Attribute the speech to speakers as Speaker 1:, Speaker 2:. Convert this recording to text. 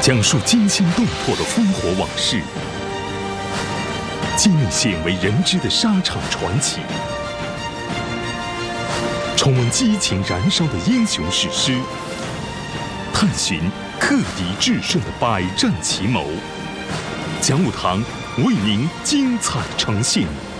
Speaker 1: 讲述惊心动魄的烽火往事，记录鲜为人知的沙场传奇，重温激情燃烧的英雄史诗，探寻克敌制胜的百战奇谋。讲武堂为您精彩呈现。